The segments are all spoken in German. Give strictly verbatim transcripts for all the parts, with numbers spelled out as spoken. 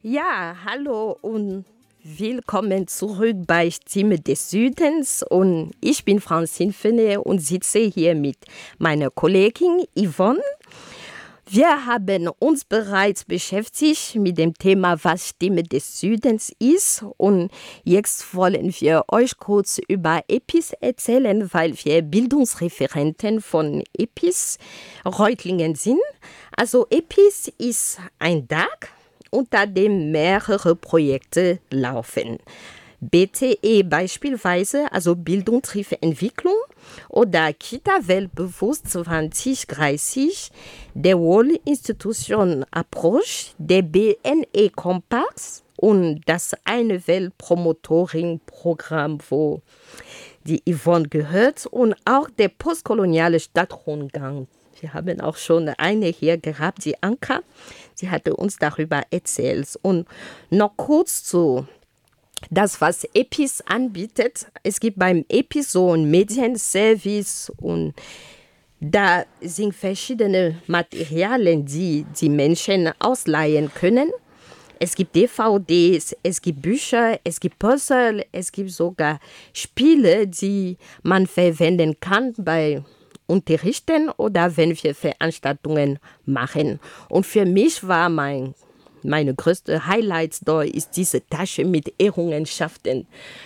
Ja, hallo und willkommen zurück bei Stimme des Südens. Und ich bin Francine Fene und sitze hier mit meiner Kollegin Yvonne. Wir haben uns bereits beschäftigt mit dem Thema, was Stimme des Südens ist. Und jetzt wollen wir euch kurz über E P I S erzählen, weil wir Bildungsreferenten von E P I S Reutlingen sind. Also E P I S ist ein Tag, unter dem mehrere Projekte laufen. B T E beispielsweise, also Bildung trifft Entwicklung, oder Kita-Weltbewusst zwanzig dreißig, der World Institution Approach, der B N E-Kompass und das Eine Welt-Promotoring-Programm, wo die Yvonne gehört, und auch der postkoloniale Stadtrundgang. Wir haben auch schon eine hier gehabt, die Anka. Sie hatte uns darüber erzählt. Und noch kurz zu das, was E P I S anbietet. Es gibt beim E P I S so einen Medienservice und da sind verschiedene Materialien, die die Menschen ausleihen können. Es gibt D V Ds, es gibt Bücher, es gibt Puzzle, es gibt sogar Spiele, die man verwenden kann bei Unterrichten oder wenn wir Veranstaltungen machen. Und für mich war mein, meine größte Highlight da ist diese Tasche mit Errungenschaften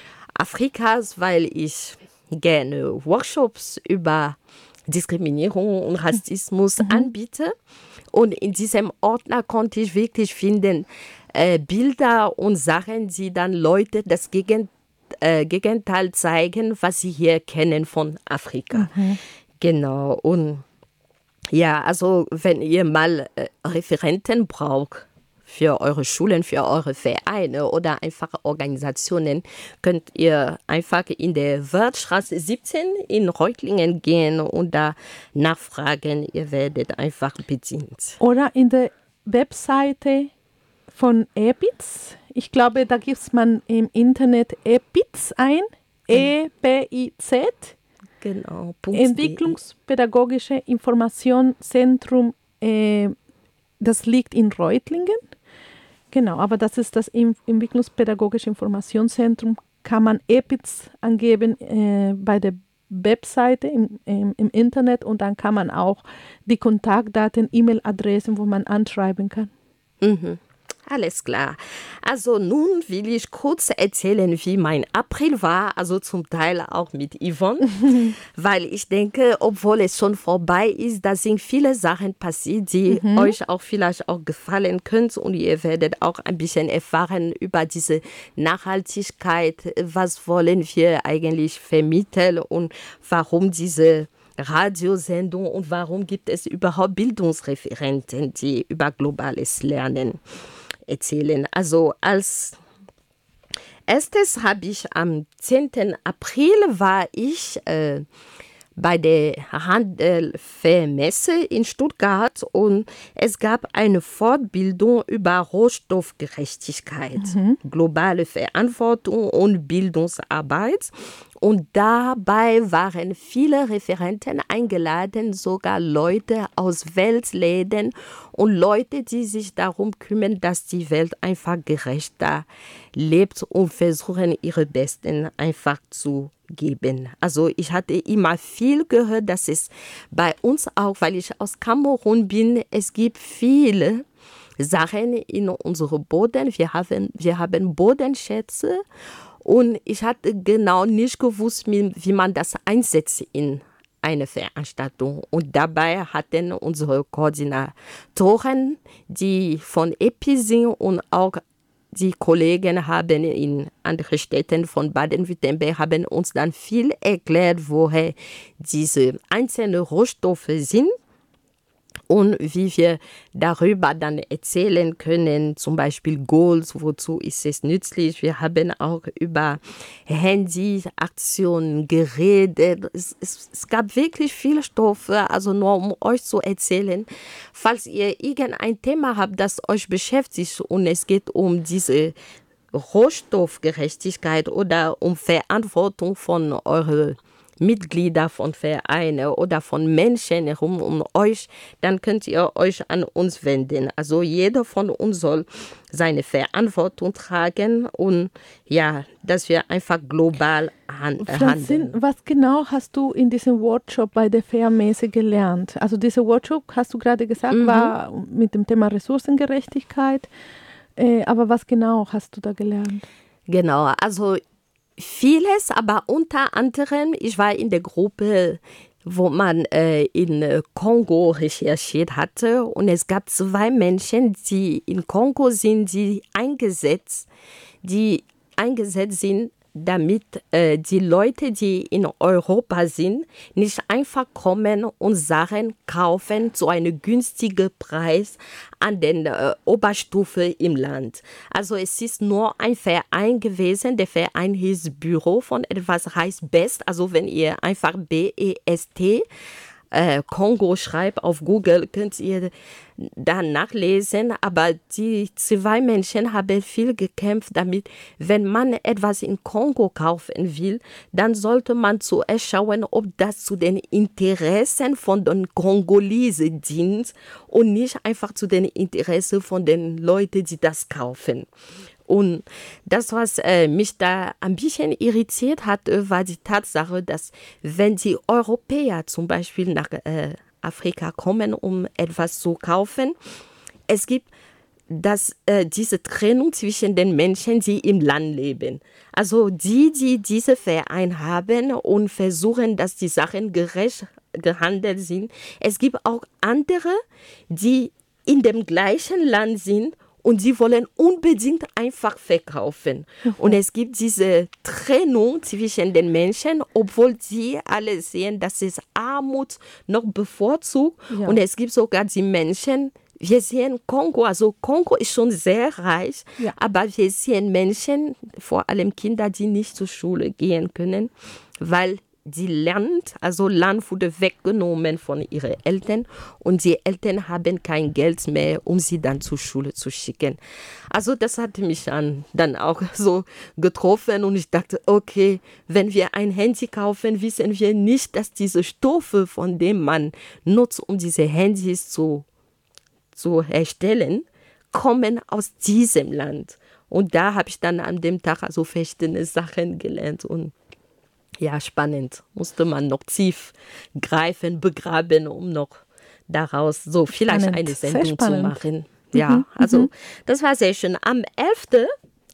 Afrikas, weil ich gerne Workshops über Diskriminierung und Rassismus mhm. anbiete. Und in diesem Ordner konnte ich wirklich finden äh, Bilder und Sachen, die dann Leute das Gegend, äh, Gegenteil zeigen, was sie hier kennen von Afrika. Mhm. Genau, und ja, also wenn ihr mal äh, Referenten braucht für eure Schulen, für eure Vereine oder einfach Organisationen, könnt ihr einfach in der Wörthstraße siebzehn in Reutlingen gehen und da nachfragen. Ihr werdet einfach bedient. Oder in der Webseite von E P I S. Ich glaube, da gibt man im Internet E P I Z ein, E P I Z. Genau. Entwicklungspädagogische Informationszentrum, äh, das liegt in Reutlingen. Genau, aber das ist das Entwicklungspädagogische Informationszentrum. Kann man E P I Z angeben äh, bei der Webseite im, im, im Internet und dann kann man auch die Kontaktdaten, E-Mail-Adressen, wo man anschreiben kann. Mhm. Alles klar. Also nun will ich kurz erzählen, wie mein April war, also zum Teil auch mit Yvonne, weil ich denke, obwohl es schon vorbei ist, da sind viele Sachen passiert, die mhm. euch auch vielleicht auch gefallen können und ihr werdet auch ein bisschen erfahren über diese Nachhaltigkeit, was wollen wir eigentlich vermitteln und warum diese Radiosendung und warum gibt es überhaupt Bildungsreferenten, die über globales Lernen erzählen. Also als erstes habe ich am zehnten April war ich äh, bei der Handelvermesse in Stuttgart und es gab eine Fortbildung über Rohstoffgerechtigkeit, mhm. globale Verantwortung und Bildungsarbeit. Und dabei waren viele Referenten eingeladen, sogar Leute aus Weltläden und Leute, die sich darum kümmern, dass die Welt einfach gerechter lebt und versuchen, ihre Besten einfach zu geben. Also ich hatte immer viel gehört, dass es bei uns auch, weil ich aus Kamerun bin, es gibt viele Sachen in unserem Boden. Wir haben, wir haben Bodenschätze. Und ich hatte genau nicht gewusst, wie man das einsetzt in eine Veranstaltung. Und dabei hatten unsere Koordinatoren, die von E P I S sind und auch die Kollegen haben in anderen Städten von Baden-Württemberg haben uns dann viel erklärt, woher diese einzelnen Rohstoffe sind. Und wie wir darüber dann erzählen können, zum Beispiel Gold, wozu ist es nützlich? Wir haben auch über Handy-Aktionen geredet. Es, es, es gab wirklich viele Stoffe, also nur um euch zu erzählen. Falls ihr irgendein Thema habt, das euch beschäftigt und es geht um diese Rohstoffgerechtigkeit oder um Verantwortung von euren Mitglieder von Vereinen oder von Menschen herum um euch, dann könnt ihr euch an uns wenden. Also jeder von uns soll seine Verantwortung tragen und ja, dass wir einfach global han- Francine, handeln. was genau hast du in diesem Workshop bei der Fairmesse gelernt? Also dieser Workshop, hast du gerade gesagt, Mhm. war mit dem Thema Ressourcengerechtigkeit. Äh, aber was genau hast du da gelernt? Genau, also vieles, aber unter anderem, ich war in der Gruppe, wo man äh, in äh, Kongo recherchiert hatte und es gab zwei Menschen, die in Kongo sind, die eingesetzt, die eingesetzt sind, damit äh, die Leute, die in Europa sind, nicht einfach kommen und Sachen kaufen zu einem günstigen Preis an den äh, Oberstufe im Land. Also es ist nur ein Verein gewesen, der Verein hieß Büro von etwas, heißt BEST, also wenn ihr einfach B E S T Äh, Kongo schreibt auf Google, könnt ihr dann nachlesen. Aber die zwei Menschen haben viel gekämpft damit, wenn man etwas in Kongo kaufen will, dann sollte man zuerst schauen, ob das zu den Interessen von den Kongolesen dient und nicht einfach zu den Interessen von den Leuten, die das kaufen. Und das, was äh, mich da ein bisschen irritiert hat, war die Tatsache, dass wenn die Europäer zum Beispiel nach äh, Afrika kommen, um etwas zu kaufen, es gibt das, äh, diese Trennung zwischen den Menschen, die im Land leben. Also die, die diese Verein haben und versuchen, dass die Sachen gerecht gehandelt sind. Es gibt auch andere, die in dem gleichen Land sind, und sie wollen unbedingt einfach verkaufen. Mhm. Und es gibt diese Trennung zwischen den Menschen, obwohl sie alle sehen, dass es Armut noch bevorzugt. Ja. Und es gibt sogar die Menschen, wir sehen Kongo, also Kongo ist schon sehr reich, ja. aber wir sehen Menschen, vor allem Kinder, die nicht zur Schule gehen können, weil die Land, also Land wurde weggenommen von ihren Eltern und die Eltern haben kein Geld mehr, um sie dann zur Schule zu schicken. Also das hat mich dann, dann auch so getroffen und ich dachte, okay, wenn wir ein Handy kaufen, wissen wir nicht, dass diese Stoffe, von denen man nutzt, um diese Handys zu, zu erstellen, kommen aus diesem Land. Und da habe ich dann an dem Tag also verschiedene Sachen gelernt und ja, spannend. Musste man noch tief greifen, begraben, um noch daraus so vielleicht spannend. Eine Sendung zu machen. Ja, mhm, also das war sehr schön. Am elften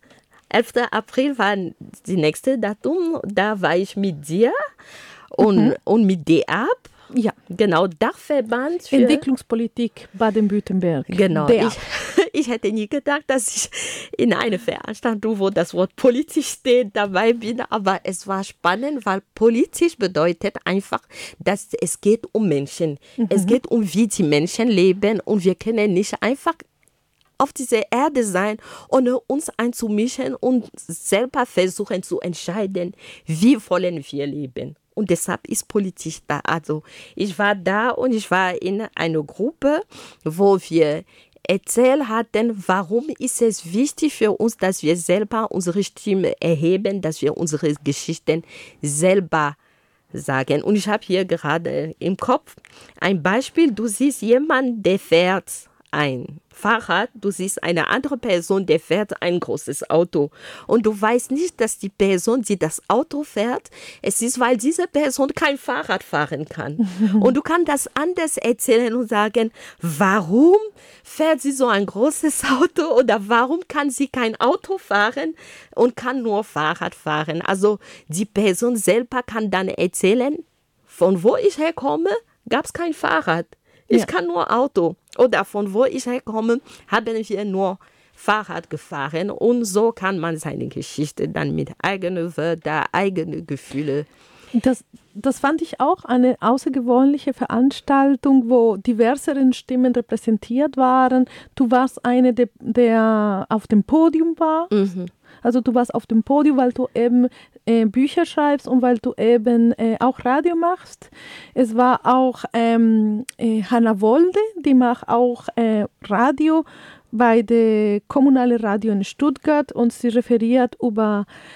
April war die nächste Datum. Da war ich mit dir und, mhm. und mit D A B. Ja, genau, Dachverband für Entwicklungspolitik Baden-Württemberg. Genau, ich, ich hätte nie gedacht, dass ich in einer Veranstaltung, wo das Wort politisch steht, dabei bin, aber es war spannend, weil politisch bedeutet einfach, dass es geht um Menschen. Mhm. Es geht um, wie die Menschen leben und wir können nicht einfach auf dieser Erde sein, ohne uns einzumischen und selber versuchen zu entscheiden, wie wollen wir leben. Und deshalb ist Politik da. Also ich war da und ich war in einer Gruppe, wo wir erzählt hatten, warum ist es wichtig für uns, dass wir selber unsere Stimme erheben, dass wir unsere Geschichten selber sagen. Und ich habe hier gerade im Kopf ein Beispiel. Du siehst jemanden, der fährt ein Fahrrad, du siehst eine andere Person, der fährt ein großes Auto und du weißt nicht, dass die Person, die das Auto fährt, es ist, weil diese Person kein Fahrrad fahren kann. Und du kannst das anders erzählen und sagen, warum fährt sie so ein großes Auto oder warum kann sie kein Auto fahren und kann nur Fahrrad fahren. Also die Person selber kann dann erzählen, von wo ich herkomme, gab es kein Fahrrad. Ich ja. kann nur Auto. Oder von wo ich herkomme, haben wir nur Fahrrad gefahren. Und so kann man seine Geschichte dann mit eigenen Wörtern, eigenen Gefühlen. Das, das fand ich auch eine außergewöhnliche Veranstaltung, wo diversere Stimmen repräsentiert waren. Du warst eine, der, der auf dem Podium war. Mhm. Also du warst auf dem Podium, weil du eben äh, Bücher schreibst und weil du eben äh, auch Radio machst. Es war auch ähm, äh, Hanna Wolde, die macht auch äh, Radio bei der kommunalen Radio in Stuttgart und sie referiert über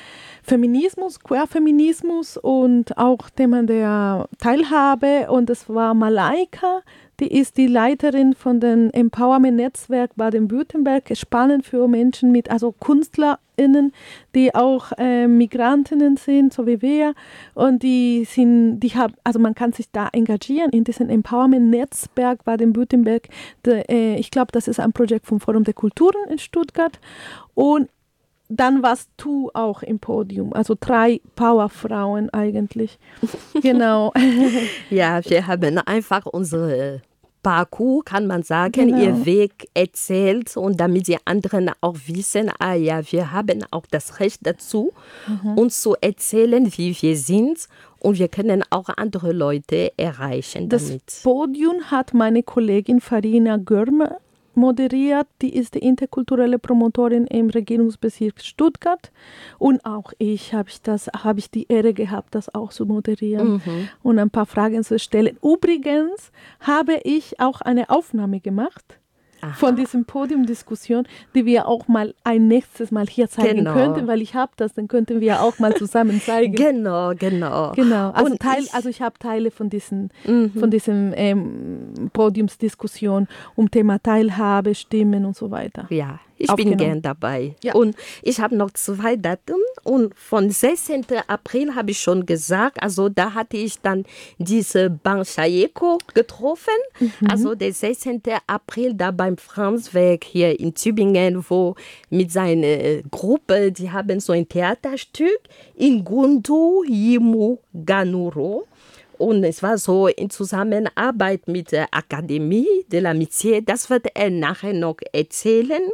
Feminismus, Queerfeminismus und auch Thema der Teilhabe. Und es war Malaika, die ist die Leiterin von dem Empowerment-Netzwerk Baden-Württemberg. Spannend für Menschen mit, also KünstlerInnen, die auch äh, Migrantinnen sind, so wie wir. Und die sind, die haben, also man kann sich da engagieren in diesem Empowerment-Netzwerk Baden-Württemberg. De, äh, ich glaube, das ist ein Projekt vom Forum der Kulturen in Stuttgart. Und dann warst du auch im Podium, also drei Powerfrauen eigentlich. Genau. Ja, wir haben einfach unsere Parcours, kann man sagen, Genau. ihr Weg erzählt und damit die anderen auch wissen, ah ja, wir haben auch das Recht dazu, mhm. uns zu erzählen, wie wir sind und wir können auch andere Leute erreichen damit. Das Podium hat meine Kollegin Farina Görme moderiert, die ist die interkulturelle Promotorin im Regierungsbezirk Stuttgart und auch ich habe ich das habe ich die Ehre gehabt, das auch zu moderieren mhm. und ein paar Fragen zu stellen. Übrigens habe ich auch eine Aufnahme gemacht. Aha. Von diesem Podiumdiskussion, die wir auch mal ein nächstes Mal hier zeigen genau. könnten, weil ich habe das, dann könnten wir auch mal zusammen zeigen. Genau, genau. Genau. Also, und Teil, ich, also ich habe Teile von diesen, mhm. von diesem ähm, Podiumsdiskussion um Thema Teilhabe, Stimmen und so weiter. Ja, ich bin gern dabei. Ja. Und ich habe noch zwei Daten und von sechzehnten April habe ich schon gesagt, also da hatte ich dann diese Banchayeko getroffen, mhm. also der sechzehnten April da beim Franzweg hier in Tübingen, wo mit seiner Gruppe, die haben so ein Theaterstück in Gundu Yimu Ganuro. Und es war so in Zusammenarbeit mit der Akademie de l'Amitié. Das wird er nachher noch erzählen.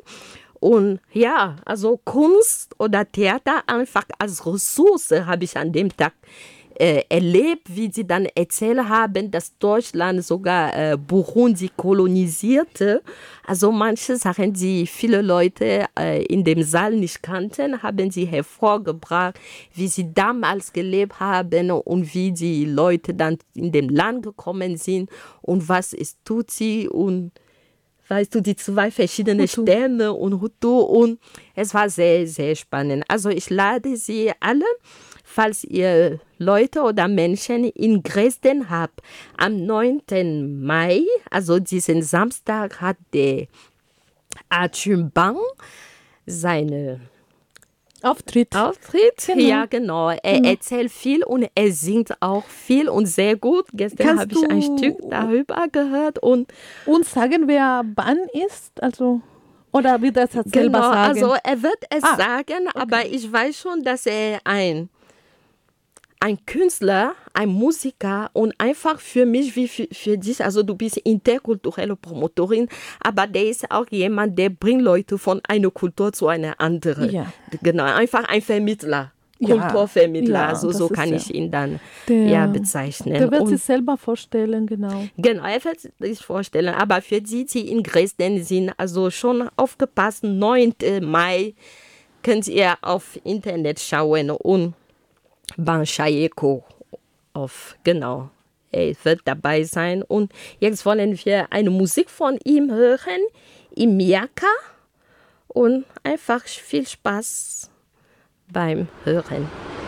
Und ja, also Kunst oder Theater einfach als Ressource habe ich an dem Tag äh, erlebt, wie sie dann erzählt haben, dass Deutschland sogar äh, Burundi kolonisierte. Also manche Sachen, die viele Leute äh, in dem Saal nicht kannten, haben sie hervorgebracht, wie sie damals gelebt haben und wie die Leute dann in dem Land gekommen sind und was ist Tutsi und weißt du, die zwei verschiedenen Hutu. Stämme und Hutu und es war sehr, sehr spannend. Also ich lade Sie alle, falls ihr Leute oder Menschen in Dresden habt, am neunten Mai, also diesen Samstag, hat der Arthur Bang seine Auftritt. Auftritt, Genau. ja genau. Er genau. erzählt viel und er singt auch viel und sehr gut. Gestern habe ich ein Stück darüber gehört. Und uns sagen, wer wann ist? Also, oder wird er das selber genau, sagen? Also er wird es ah, sagen, okay. aber ich weiß schon, dass er ein ein Künstler, ein Musiker und einfach für mich wie für, für dich, also du bist interkulturelle Promotorin, aber der ist auch jemand, der bringt Leute von einer Kultur zu einer anderen. Ja. Genau, einfach ein Vermittler, ja. Kulturvermittler, ja, also so kann ja. ich ihn dann der, ja, bezeichnen. Der wird und, sich selber vorstellen, genau. Genau, er wird sich vorstellen, aber für die, die in Dresden sind, also schon aufgepasst, neunten Mai könnt ihr auf Internet schauen und Banchayeko auf, genau, er wird dabei sein. Und jetzt wollen wir eine Musik von ihm hören, Imiaka. Und einfach viel Spaß beim Hören.